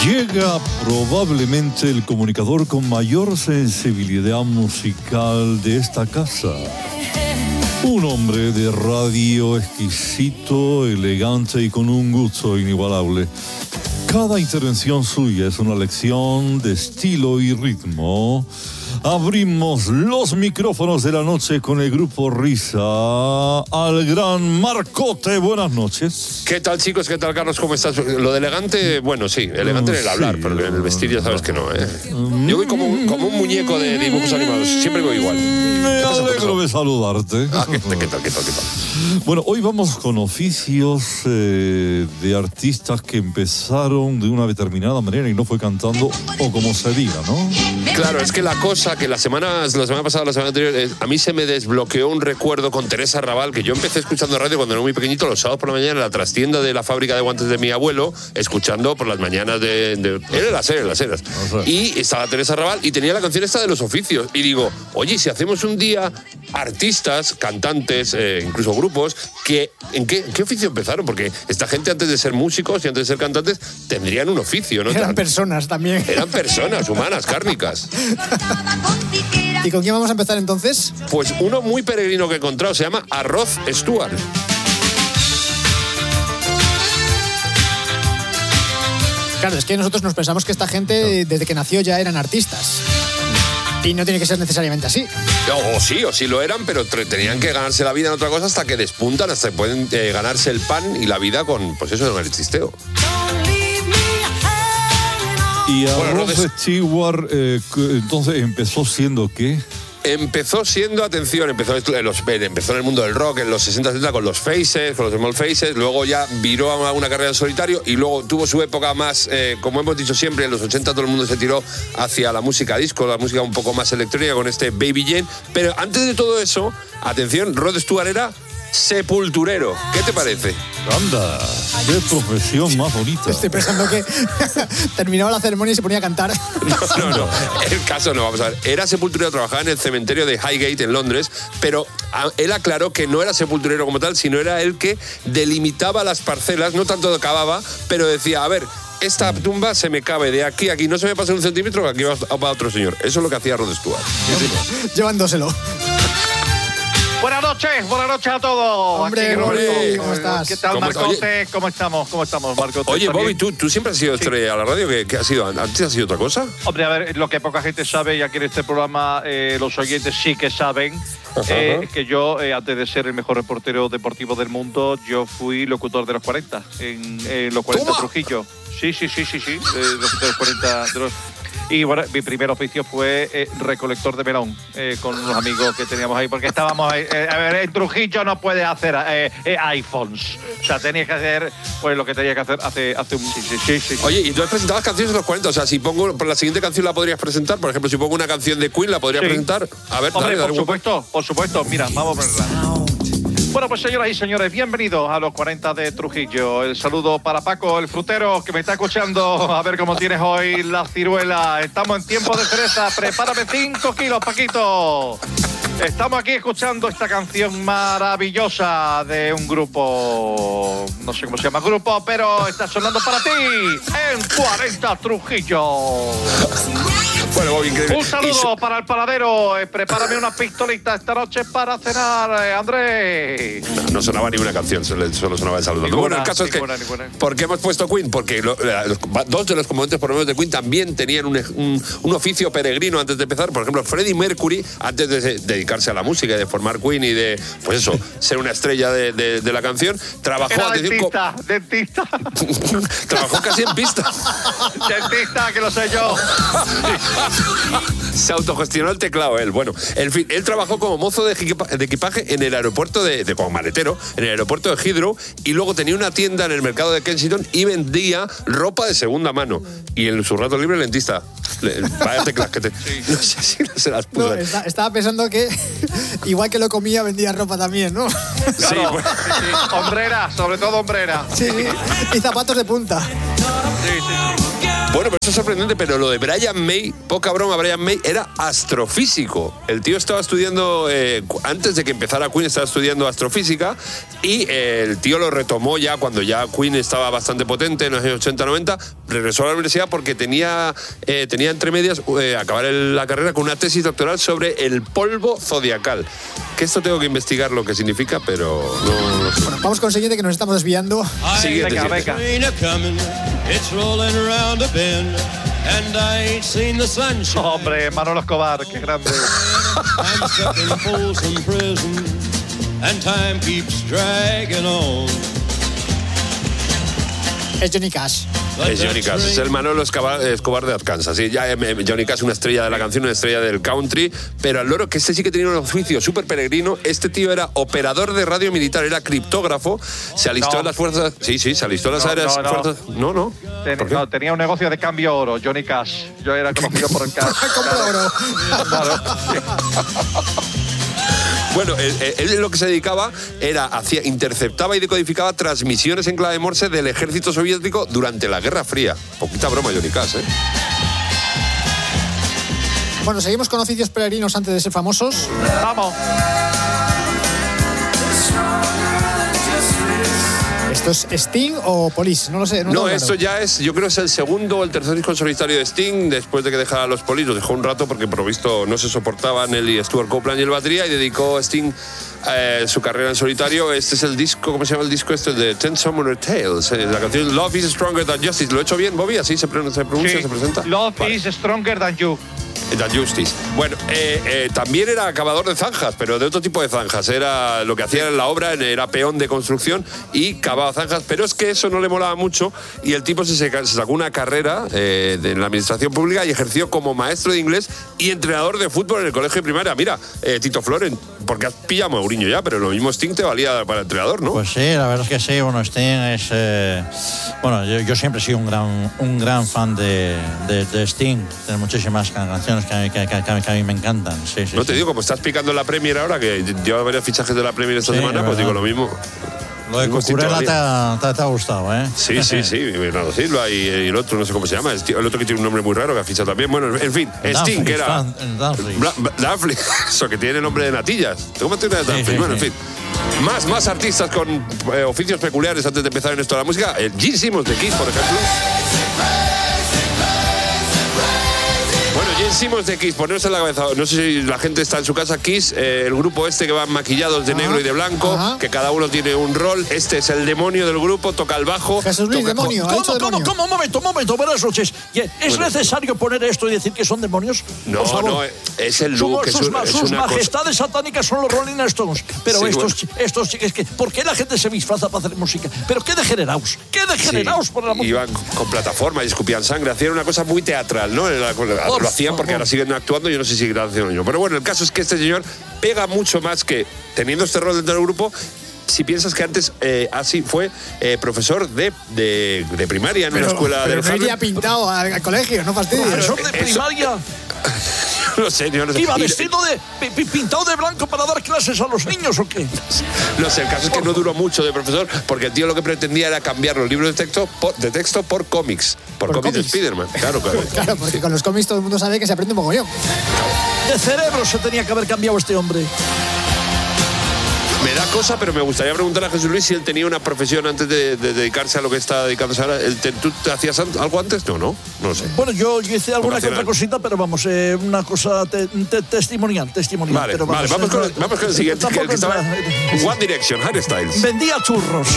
Llega probablemente el comunicador con mayor sensibilidad musical de esta casa. Un hombre de radio exquisito, elegante y con un gusto inigualable. Cada intervención suya es una lección de estilo y ritmo. Abrimos los micrófonos de la noche con el grupo Risa al gran Marcote. Buenas noches. ¿Qué tal, chicos? ¿Qué tal, Carlos? ¿Cómo estás? Lo de elegante, bueno, sí, elegante en el hablar, pero en el vestir ya sabes que no, ¿eh? Yo voy como un muñeco de dibujos animados, siempre voy igual. Me alegro de saludarte. ¿Qué tal? Bueno, hoy vamos con oficios de artistas que empezaron de una determinada manera y no fue cantando o como se diga, ¿no? Claro, es que la cosa que la semana pasada, la semana anterior, a mí se me desbloqueó un recuerdo con Teresa Raval, que yo empecé escuchando radio cuando era muy pequeñito, los sábados por la mañana, en la trastienda de la fábrica de guantes de mi abuelo, escuchando por las mañanas era las eras. Y estaba Teresa Raval y tenía la canción esta de los oficios. Y digo, oye, si hacemos un día artistas, cantantes, incluso grupos, ¿en qué oficio empezaron? Porque esta gente antes de ser músicos y antes de ser cantantes tendrían un oficio, ¿no? Eran personas también. Eran personas humanas, cárnicas. ¿Y con quién vamos a empezar entonces? Pues uno muy peregrino que he encontrado, se llama Arroz Stuart. Claro, es que nosotros nos pensamos que esta gente desde que nació ya eran artistas. Y no tiene que ser necesariamente así. O sí lo eran, pero tenían que ganarse la vida en otra cosa hasta que despuntan, hasta que pueden ganarse el pan y la vida con, pues eso, el chisteo. Y Arroz Stewart, entonces empezó siendo ¿qué? Empezó siendo, atención, empezó en el mundo del rock en los 60-70 con los Faces, con los Small Faces, luego ya viró a una carrera en solitario y luego tuvo su época más, como hemos dicho siempre, en los 80 todo el mundo se tiró hacia la música disco, la música un poco más electrónica con este Baby Jane, pero antes de todo eso, atención, Rod Stewart era sepulturero. ¿Qué te parece? Anda, qué profesión más bonita. Estoy pensando que terminaba la ceremonia y se ponía a cantar. No. El caso no, vamos a ver. Era sepulturero, trabajaba en el cementerio de Highgate en Londres, pero él aclaró que no era sepulturero como tal, sino era el que delimitaba las parcelas, no tanto cavaba, pero decía, a ver, esta tumba se me cabe de aquí a aquí, no se me pasa un centímetro, aquí va para otro señor. Eso es lo que hacía Rod Stewart. Llevándoselo. Buenas noches a todos. Hombre, Bobby, ¿cómo estás? ¿Qué tal, Marcote? ¿Cómo estamos, Marcote? Oye, Bobby, ¿tú siempre has sido estrella a la radio? ¿Qué has sido? ¿Antes has sido otra cosa? Hombre, a ver, lo que poca gente sabe, y aquí en este programa los oyentes sí que saben, es que yo, antes de ser el mejor reportero deportivo del mundo, yo fui locutor de los 40, en los 40 Trujillo. Sí, locutor de los 40 de los... Y bueno, mi primer oficio fue recolector de melón con unos amigos que teníamos ahí, porque estábamos ahí. A ver, en Trujillo no puedes hacer iPhones. O sea, tenías que hacer pues lo que tenías que hacer hace un... Sí. Oye, ¿y tú has presentado las canciones de los 40? O sea, si pongo la siguiente canción la podrías presentar. Por ejemplo, si pongo una canción de Queen, ¿la podrías presentar? A ver, hombre, dale, por supuesto. Mira, vamos a ponerla. Bueno, pues señoras y señores, bienvenidos a los 40 de Trujillo. El saludo para Paco, el frutero, que me está escuchando. A ver cómo tienes hoy la ciruela. Estamos en tiempo de cereza. Prepárame 5 kilos, Paquito. Estamos aquí escuchando esta canción maravillosa de un grupo, no sé cómo se llama el grupo, pero está sonando para ti en 40 Trujillo. Bueno, Bobby, increíble. Un saludo para el paladero. Prepárame una pistolita esta noche para cenar, Andrés. No sonaba ni una canción, solo sonaba el saludo. Bueno, el caso es que... ¿Por qué hemos puesto Queen? Porque dos de los componentes, por lo menos, de Queen también tenían un oficio peregrino antes de empezar. Por ejemplo, Freddie Mercury, antes de dedicarse a la música y de formar Queen y de, pues eso, ser una estrella de la canción, trabajó... Era dentista. Trabajó casi en pista. Dentista, que lo sé yo. Se autogestionó el teclado él. Bueno, en fin, él trabajó como mozo de equipaje en el aeropuerto como maletero, en el aeropuerto de Heathrow, y luego tenía una tienda en el mercado de Kensington y vendía ropa de segunda mano. Y en su rato libre, lentista. Vaya teclas que te... No sé si no se las puso. No, estaba pensando que igual que lo comía, vendía ropa también, ¿no? Claro, sí, bueno. Hombrera, sobre todo hombrera. Sí, y zapatos de punta. Sí. Bueno, pero eso es sorprendente, pero lo de Brian May, poca broma, Brian May era astrofísico. El tío estaba estudiando, antes de que empezara Queen, estaba estudiando astrofísica y el tío lo retomó ya cuando ya Queen estaba bastante potente, en los años 80-90, regresó a la universidad porque tenía entre medias acabar la carrera con una tesis doctoral sobre el polvo zodiacal. Que esto tengo que investigar lo que significa, pero no sé. Bueno, vamos con el siguiente, que nos estamos desviando. Siguiente. Hombre, Manolo Escobar, qué grande. Es Johnny Cash. Es Johnny Cash, es el Manolo Escobar de Arkansas. Sí, ya Johnny Cash, una estrella de la canción, una estrella del country, pero al loro que este sí que tenía un oficio súper peregrino. Este tío era operador de radio militar, era criptógrafo, se alistó en las fuerzas. Sí, se alistó en las áreas. Fuerzas. No. Tenía un negocio de cambio oro, Johnny Cash. Yo era conocido por el cash. Compra oro. Claro. Bueno, él lo que se dedicaba era, interceptaba y decodificaba transmisiones en clave Morse del ejército soviético durante la Guerra Fría. Poquita broma, Johnny Cash, ¿eh? Bueno, seguimos con oficios peregrinos antes de ser famosos. Vamos. ¿Esto es Sting o Police? No lo sé. No, esto ya es, yo creo que es el segundo o el tercer disco en solitario de Sting, después de que dejara a los Police. Los dejó un rato porque por lo visto no se soportaban él y Stuart Copeland y el batería, y dedicó a Sting su carrera en solitario. Este es el disco, ¿cómo se llama el disco este? De Ten Summoner Tales. La canción Love is Stronger Than Justice. ¿Lo he hecho bien, Bobby? ¿Así se pronuncia, Sí. se presenta? Love is Stronger Than You. Than Justice. Bueno, también era acabador de zanjas, pero de otro tipo de zanjas. Era lo que hacía en la obra, era peón de construcción y cavaba zanjas, pero es que eso no le molaba mucho y el tipo se sacó una carrera en la administración pública y ejerció como maestro de inglés y entrenador de fútbol en el colegio de primaria. Mira, Tito Floren, porque has pillado a Mourinho ya, pero lo mismo Sting te valía para entrenador, ¿no? Pues sí, la verdad es que sí. Bueno, Sting es... bueno, yo siempre he sido un gran fan de Sting. Tiene muchísimas canciones que a mí me encantan. Sí, no te digo, como estás picando en la Premier ahora, que lleva varios fichajes de la Premier esta semana, pues digo lo mismo. Lo de Cucurella te ha gustado, ¿eh? Sí. Bernardo Silva y el otro, no sé cómo se llama, el otro que tiene un nombre muy raro que ha fichado también. Bueno, en fin, Sting, que era... Dumfries, eso que tiene nombre de natillas. ¿Cómo tiene Dumfries? Bueno, en fin. Más artistas con oficios peculiares antes de empezar en esto de la música. Gene Simmons de Kiss, por ejemplo. Gene Simmons de Kiss, poneros en la cabeza. No sé si la gente está en su casa. Kiss, el grupo este que van maquillados de negro y de blanco, que cada uno tiene un rol. Este es el demonio del grupo, toca el bajo. Jesús Luis, demonio. ¿Cómo? Momento. Buenas noches. ¿Es necesario poner esto y decir que son demonios? No, es el look. Sus majestades satánicas son los Rolling Stones. Pero sí, estos chicos, ¿por qué la gente se disfraza para hacer música? Pero qué degenerados. Por la música. Iban con plataforma y escupían sangre. Hacían una cosa muy teatral, ¿no? Lo hacían porque ahora siguen actuando, yo no sé si seguirán haciendo. Pero bueno, el caso es que este señor pega mucho más que teniendo este rol dentro del grupo. Si piensas que antes así fue profesor de primaria en una escuela de... Pero no iría pintado al colegio, no fastidies. ¿Profesor de primaria? No sé, yo no sé. ¿Iba vestido pintado de blanco para dar clases a los niños o qué? No sé, el caso es que no duró mucho de profesor porque el tío lo que pretendía era cambiar los libros de texto por cómics. Por cómics de Spiderman. Claro, porque con los cómics todo el mundo sabe que se aprende un mogollón. De cerebro se tenía que haber cambiado este hombre. Me da cosa, pero me gustaría preguntar a Jesús Luis si él tenía una profesión antes de dedicarse a lo que está dedicándose ahora. ¿Tú te hacías algo antes? No lo sé. Bueno, yo hice alguna que otra cosita, pero vamos, una cosa testimonial. Vale, pero vamos con el siguiente, que estaba One Direction, Harry Styles. Vendía churros.